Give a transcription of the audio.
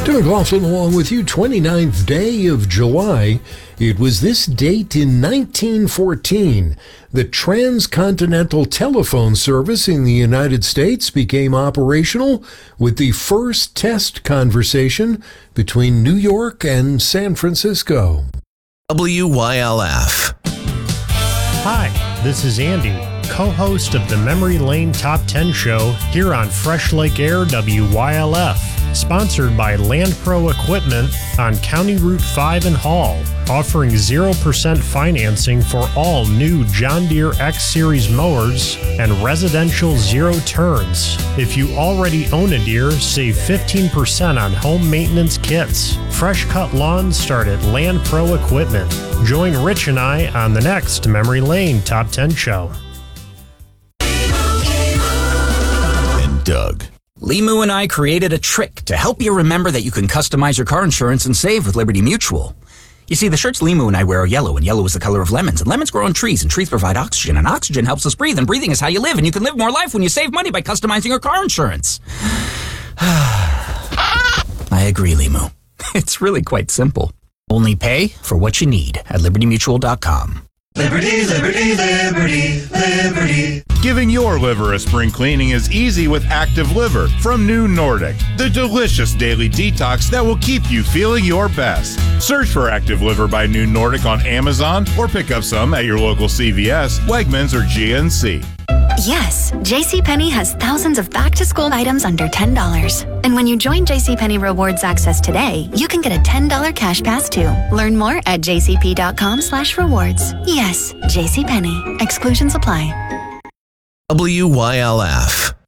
Tim McLaughlin along with you, 29th day of July. It was this date in 1914 that transcontinental telephone service in the United States became operational with the first test conversation between New York and San Francisco. WYLF. Hi, this is Andy, co-host of the Memory Lane Top 10 show here on Fresh Lake Air WYLF, sponsored by Land Pro Equipment on County Route 5 in Hall, offering 0% financing for all new John Deere X-Series mowers and residential zero turns. If you already own a Deere, save 15% on home maintenance kits. Fresh cut lawns start at Land Pro Equipment. Join Rich and I on the next Memory Lane Top 10 show. And Doug. Limu and I created a trick to help you remember that you can customize your car insurance and save with Liberty Mutual. You see, the shirts Limu and I wear are yellow, and yellow is the color of lemons, and lemons grow on trees, and trees provide oxygen, and oxygen helps us breathe, and breathing is how you live, and you can live more life when you save money by customizing your car insurance. I agree, Limu. It's really quite simple. Only pay for what you need at libertymutual.com. Liberty, liberty, liberty, liberty. Giving your liver a spring cleaning is easy with Active Liver from New Nordic, the delicious daily detox that will keep you feeling your best. Search for Active Liver by New Nordic on Amazon or pick up some at your local CVS, Wegmans, or GNC. Yes, JCPenney has thousands of back-to-school items under $10. And when you join JCPenney Rewards Access today, you can get a $10 cash pass too. Learn more at jcp.com/rewards. Yes, JCPenney. Exclusions apply. WYLF.